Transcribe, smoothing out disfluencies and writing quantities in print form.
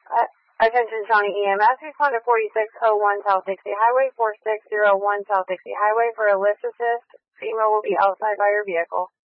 Attention Shawnee EMS, respond to 4601 South Dixie Highway, 4601 South Dixie Highway for a lift assist. FEMA will be outside by your vehicle.